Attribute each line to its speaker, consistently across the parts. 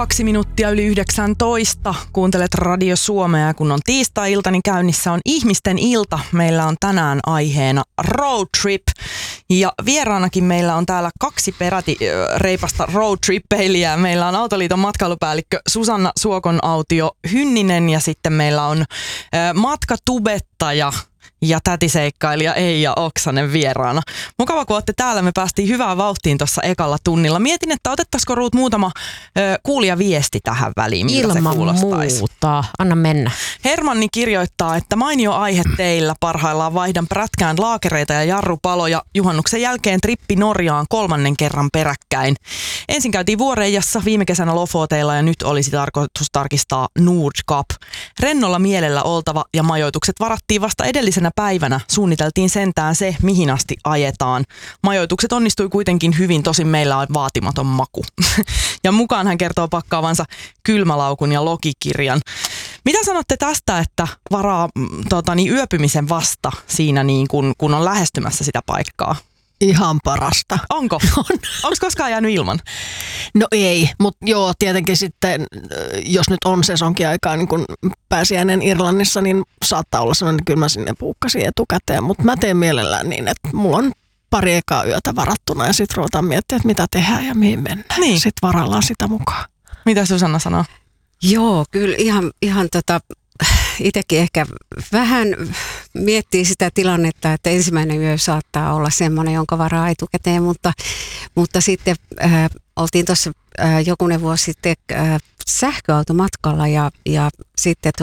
Speaker 1: 2 minuuttia yli 19. Kuuntelet Radio Suomea ja kun on tiistai-ilta, niin käynnissä on ihmisten ilta. Meillä on tänään aiheena road trip ja vieraanakin meillä on täällä 2 peräti reipasta road trippeilijää. Meillä on Autoliiton matkailupäällikkö Susanna Suokonautio Hynninen ja sitten meillä on matkatubettaja ja tätiseikkailija Eija Oksanen vieraana. Mukava, kun olette täällä. Me päästiin hyvään vauhtiin tuossa ekalla tunnilla. Mietin, että otettaisiko Ruut muutama kuulijaviesti tähän väliin.
Speaker 2: Ilman muuta. Anna mennä.
Speaker 1: Hermanni kirjoittaa, että mainio aihe teillä. Parhaillaan vaihdan prätkään laakereita ja jarrupaloja. Juhannuksen jälkeen trippi Norjaan 3. kerran peräkkäin. Ensin käytiin Vuoreijassa, viime kesänä Lofoteilla ja nyt olisi tarkoitus tarkistaa Nordkapp. Rennolla mielellä oltava ja majoitukset varattiin vasta edellisenä päivänä. Suunniteltiin sentään se, mihin asti ajetaan. Majoitukset onnistui kuitenkin hyvin, tosin meillä on vaatimaton maku. Ja mukaan hän kertoo pakkaavansa kylmälaukun ja logikirjan. Mitä sanotte tästä, että varaa yöpymisen vasta siinä niin kun on lähestymässä sitä paikkaa?
Speaker 3: Ihan parasta.
Speaker 1: Onko? Onko koskaan jäänyt ilman?
Speaker 3: No ei, mutta joo, tietenkin sitten, jos nyt on sesonkiaikaa niin kun pääsiäinen Irlannissa, niin saattaa olla sellainen, että kyllä mä sinne puukkasin etukäteen. Mutta mä teen mielellään niin, että mulla on pari ekaa yötä varattuna ja sitten ruvetaan miettimään, että mitä tehdään ja mihin mennään. Niin. Sitten varaillaan sitä mukaan.
Speaker 1: Mitä Susanna sanoo?
Speaker 2: Joo, kyllä ihan itsekin ehkä vähän miettii sitä tilannetta, että ensimmäinen yö saattaa olla semmoinen, jonka varaa etukäteen, mutta sitten oltiin tuossa jokunen vuosi sitten sähköautomatkalla ja sitten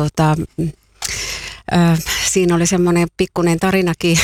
Speaker 2: siinä oli semmoinen pikkuinen tarinakin,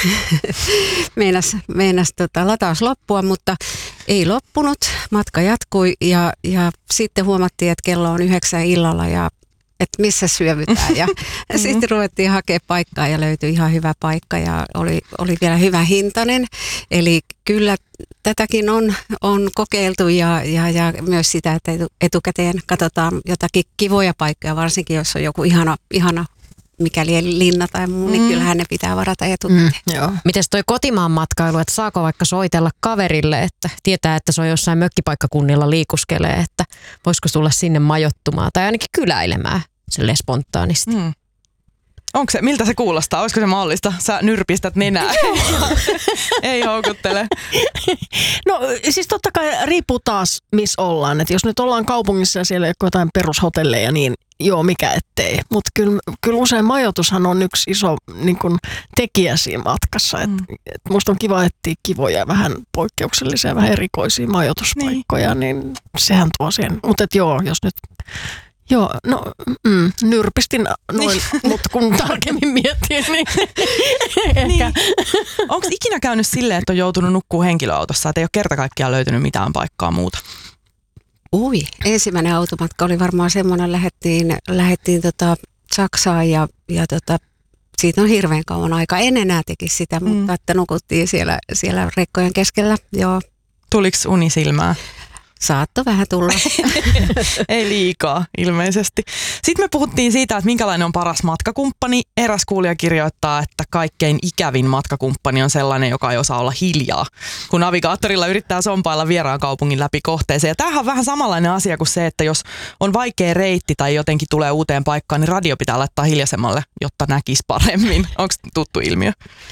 Speaker 2: meinas lataus loppua, mutta ei loppunut, matka jatkui ja sitten huomattiin, että kello on 9 illalla ja että missä syövytään ja sitten ruvettiin hakemaan paikkaa ja löytyi ihan hyvä paikka ja oli vielä hyvä hintainen. Eli kyllä tätäkin on kokeiltu ja myös sitä, että etukäteen katsotaan jotakin kivoja paikkoja, varsinkin jos on joku ihana mikäli linna tai muu, niin kyllähän ne pitää varata etukäteen.
Speaker 4: Mites toi kotimaan matkailu, että saako vaikka soitella kaverille, että tietää, että se on jossain mökkipaikkakunnilla liikuskelee, että voisiko tulla sinne majoittumaan tai ainakin kyläilemään silleen spontaanisti.
Speaker 1: Onko se, miltä se kuulostaa? Olisiko se mahdollista? Sä nyrpistät nenää. Ei houkuttele.
Speaker 3: No siis totta kai riippuu taas, missä ollaan. Et jos nyt ollaan kaupungissa ja siellä ei ole jotain perushotelleja, niin joo, mikä ettei. Mutta kyllä usein majoitushan on yksi iso niin kun, tekijä siinä matkassa. Et musta on kiva etsiä kivoja, vähän poikkeuksellisia, vähän erikoisia majoituspaikkoja, niin sehän tuo siihen. Mutta joo, jos nyt... Joo, no nyrpistin noin, mutta kun tarkemmin miettii, niin ehkä.
Speaker 1: Niin. Onko ikinä käynyt silleen, että on joutunut nukkumaan henkilöautossa, että ei ole kerta kaikkiaan löytynyt mitään paikkaa muuta?
Speaker 2: Ensimmäinen automatka oli varmaan semmoinen, lähdettiin Saksaan ja siitä on hirveän kauan aika. En enää tekisi sitä, mutta että nukuttiin siellä rekkojen keskellä, joo.
Speaker 1: Tuliko uni silmään?
Speaker 2: Saatto vähän tulla.
Speaker 1: Ei liikaa ilmeisesti. Sitten me puhuttiin siitä, että minkälainen on paras matkakumppani. Eräs kuulija kirjoittaa, että kaikkein ikävin matkakumppani on sellainen, joka ei osaa olla hiljaa, kun navigaattorilla yrittää sompailla vieraan kaupungin läpi kohteeseen. Ja tämähän on vähän samanlainen asia kuin se, että jos on vaikea reitti tai jotenkin tulee uuteen paikkaan, niin radio pitää laittaa hiljaisemmalle, jotta näkisi paremmin. Onko tuttu ilmiö?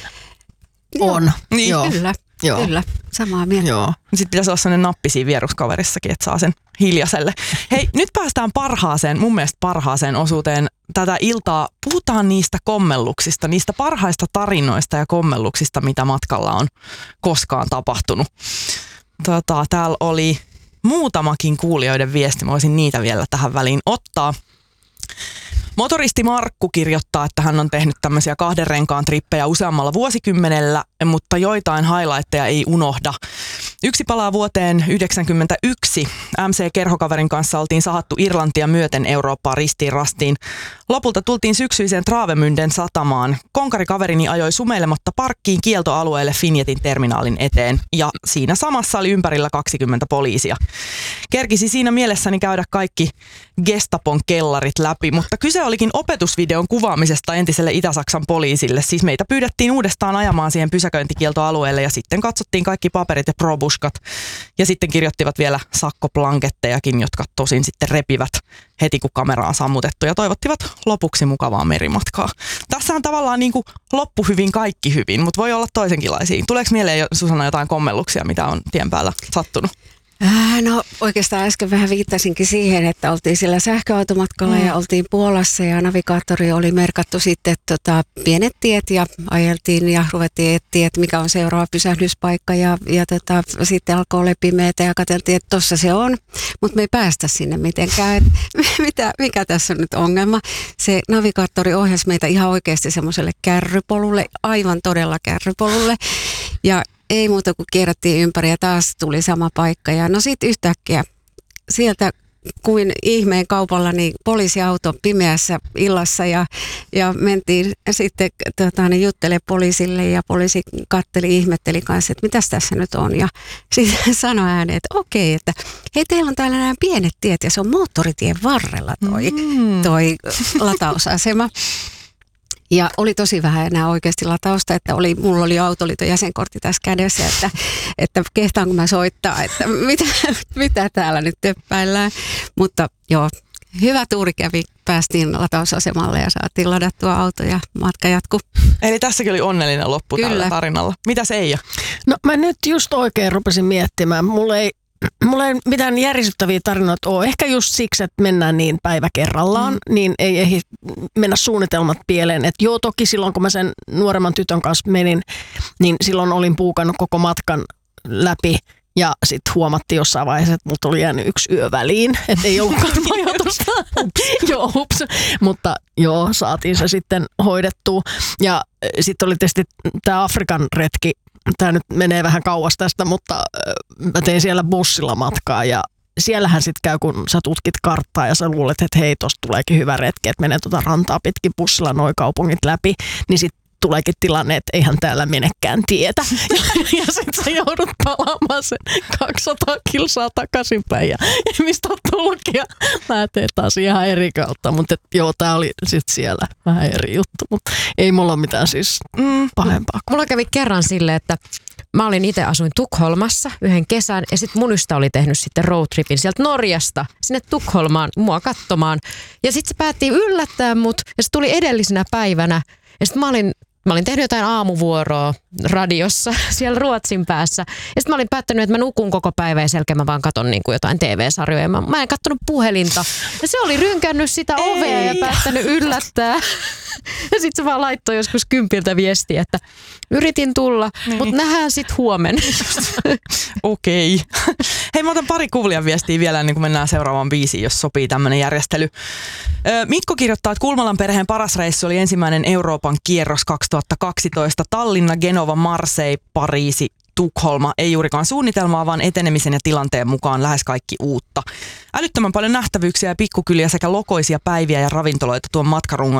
Speaker 3: On.
Speaker 2: Niin.
Speaker 3: Joo.
Speaker 2: Kyllä, samaa mieltä.
Speaker 3: Joo.
Speaker 1: Sitten pitäisi olla sellainen nappi siinä vieruskaverissakin, että saa sen hiljaiselle. Hei, nyt päästään mun mielestä parhaaseen osuuteen tätä iltaa. Puhutaan niistä kommelluksista, niistä parhaista tarinoista ja kommelluksista, mitä matkalla on koskaan tapahtunut. Täällä oli muutamakin kuulijoiden viesti, mä voisin niitä vielä tähän väliin ottaa. Motoristi Markku kirjoittaa, että hän on tehnyt tämmöisiä 2 renkaan trippejä useammalla vuosikymmenellä, mutta joitain highlightteja ei unohda. Yksi palaa vuoteen 1991. MC-kerhokaverin kanssa oltiin sahattu Irlantia myöten Eurooppaa ristiin rastiin. Lopulta tultiin syksyiseen Travemünden satamaan. Konkarikaverini ajoi sumeilematta parkkiin kieltoalueelle Finjetin terminaalin eteen. Ja siinä samassa oli ympärillä 20 poliisia. Kerkisi siinä mielessäni käydä kaikki Gestapon kellarit läpi, mutta kyse olikin opetusvideon kuvaamisesta entiselle Itä-Saksan poliisille. Siis meitä pyydettiin uudestaan ajamaan siihen pysäköintikieltoalueelle ja sitten katsottiin kaikki paperit ja probus puskat. Ja sitten kirjoittivat vielä sakkoplankettejakin, jotka tosin sitten repivät heti kun kamera on sammutettu ja toivottivat lopuksi mukavaa merimatkaa. Tässä on tavallaan niin kuin loppu hyvin, kaikki hyvin, mutta voi olla toisenkinlaisia. Tuleeko mieleen, Susanna, jotain kommelluksia, mitä on tien päällä sattunut?
Speaker 2: No oikeastaan äsken vähän viittasinkin siihen, että oltiin sillä sähköautomatkalla ja oltiin Puolassa ja navigaattori oli merkattu sitten pienet tiet ja ajeltiin ja ruvettiin etsiä, että mikä on seuraava pysähdyspaikka ja sitten alkoi olla pimeätä ja katseltiin, että tossa se on, mutta me ei päästä sinne mitenkään. Mikä tässä on nyt ongelma? Se navigaattori ohjasi meitä ihan oikeasti semmoiselle kärrypolulle, aivan todella kärrypolulle ja ei muuta kuin kierrättiin ympäri ja taas tuli sama paikka. Ja no sitten yhtäkkiä sieltä kuin ihmeen kaupalla niin poliisiauto pimeässä illassa ja mentiin sitten juttele poliisille ja poliisi katteli, ihmetteli kanssa, että mitäs tässä nyt on. Ja sitten sanoi ääneen, että okei, että hei teillä on täällä nämä pienet tiet ja se on moottoritien varrella toi latausasema. Ja oli tosi vähän enää oikeasti latausta, että mulla oli Autoliiton jäsenkortti tässä kädessä, että kehtaanko mä soittaa, että mitä täällä nyt töppäillään. Mutta joo, hyvä tuuri kävi, päästiin latausasemalle ja saatiin ladattua auto ja matka jatkuu.
Speaker 1: Eli tässäkin oli onnellinen loppu tällä tarinalla. Mitäs Eija?
Speaker 3: No mä nyt just oikein rupesin miettimään, mulla ei mitään järisyttäviä tarinoita ole. Ehkä just siksi, että mennään niin päivä kerrallaan, niin ei ehdi mennä suunnitelmat pieleen. Et joo, toki silloin kun mä sen nuoremman tytön kanssa menin, niin silloin olin puukannut koko matkan läpi. Ja sitten huomattiin jossain vaiheessa, että multa oli jäänyt yksi yö väliin, että ei ollutkaan majoitusta. Joo, hups. Mutta joo, saatiin se sitten hoidettua. Ja sitten oli tietysti tämä Afrikan retki. Tämä nyt menee vähän kauas tästä, mutta mä tein siellä bussilla matkaa ja siellähän sitten käy, kun sä tutkit karttaa ja sä luulet, että hei, tosta tuleekin hyvä retki, että menee rantaa pitkin bussilla noi kaupungit läpi, niin sitten tuleekin tilanne, että eihän täällä menekään tietä. Ja sitten sä joudut palaamaan sen 200 kilsaa takaisinpäin ja mistä on tullutkin ja lähtee taas ihan eri kautta. Mutta joo, tää oli sitten siellä vähän eri juttu, mutta ei mulla ole mitään siis pahempaa.
Speaker 4: Mulla kävi kerran silleen, että mä asuin Tukholmassa yhden kesän ja sitten mun ystä oli tehnyt sitten roadtripin sieltä Norjasta sinne Tukholmaan mua katsomaan. Ja sitten se päätti yllättää mut ja se tuli edellisenä päivänä ja sitten mä olin tehnyt jotain aamuvuoroa radiossa siellä Ruotsin päässä. Ja sitten mä olin päättänyt, että mä nukun koko päivä ja selkeä mä vaan katon niin kuin jotain TV-sarjoja. Mä en kattonut puhelinta. Ja se oli rynkännyt sitä ovea ja päättänyt yllättää. Ja sitten se vaan laittoi joskus 10 viestiä, että yritin tulla, mutta nähdään sitten huomenna.
Speaker 1: Okei. Hei, mä otan pari kuulijan viestiä vielä ennen kuin mennään seuraavaan biisiin, jos sopii tämmöinen järjestely. Mikko kirjoittaa, että Kulmalan perheen paras reissu oli ensimmäinen Euroopan kierros 2012. Tallinna, Genova, Marseille, Pariisi, Tukholma. Ei juurikaan suunnitelmaa, vaan etenemisen ja tilanteen mukaan lähes kaikki uutta. Älyttömän paljon nähtävyyksiä ja pikkukyliä sekä lokoisia päiviä ja ravintoloita tuon matkarungon